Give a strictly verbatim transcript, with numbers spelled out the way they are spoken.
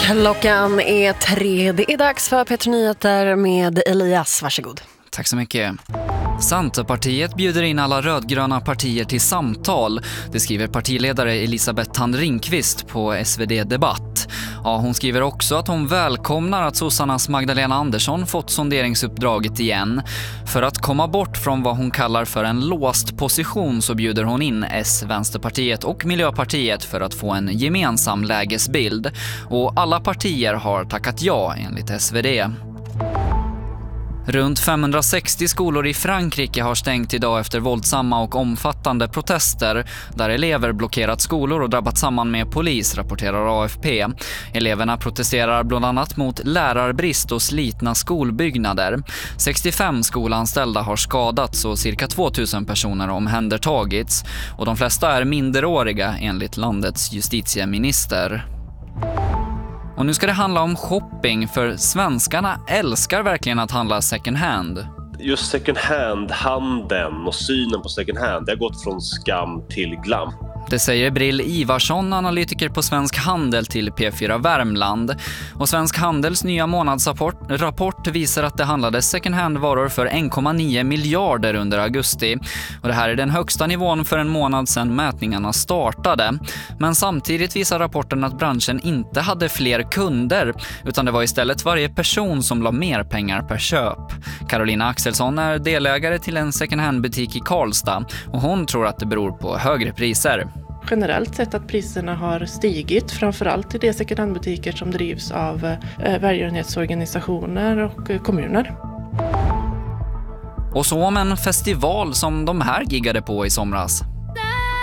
Klockan är tre. Det är dags för Petra Nyheter med Elias. Varsågod. Tack så mycket. Centerpartiet bjuder in alla rödgröna partier till samtal. Det skriver partiledare Elisabeth Thand Ringqvist på S V D Debatt. Ja, hon skriver också att hon välkomnar att sossarnas Magdalena Andersson fått sonderingsuppdraget igen. För att komma bort från vad hon kallar för en låst position så bjuder hon in S, Vänsterpartiet och Miljöpartiet för att få en gemensam lägesbild. Och alla partier har tackat ja enligt S V D. Runt femhundrasextio skolor i Frankrike har stängt idag efter våldsamma och omfattande protester där elever blockerat skolor och drabbat samman med polis, rapporterar A F P. Eleverna protesterar bland annat mot lärarbrist och slitna skolbyggnader. sextiofem skolanställda har skadats och cirka tvåtusen personer omhändertagits. Och de flesta är minderåriga enligt landets justitieminister. Och nu ska det handla om shopping, för svenskarna älskar verkligen att handla second hand. Just second hand-handeln och synen på second hand, det har gått från skam till glam. Det säger Brill Ivarsson, analytiker på Svensk Handel till P fyra Värmland. Och Svensk Handels nya månadsrapport rapport visar att det handlade second hand-varor för en komma nio miljarder under augusti. Och det här är den högsta nivån för en månad sedan mätningarna startade. Men samtidigt visar rapporten att branschen inte hade fler kunder, utan det var istället varje person som la mer pengar per köp. Carolina Axelsson är delägare till en second hand-butik i Karlstad och hon tror att det beror på högre priser. Generellt sett att priserna har stigit, framförallt i de second hand-butiker som drivs av eh, välgörenhetsorganisationer och eh, kommuner. Och så om en festival som de här giggade på i somras.